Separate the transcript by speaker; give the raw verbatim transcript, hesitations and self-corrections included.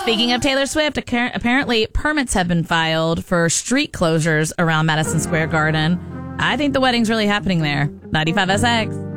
Speaker 1: Speaking of Taylor Swift, apparently permits have been filed for street closures around Madison Square Garden. I think the wedding's really happening there. ninety-five S X.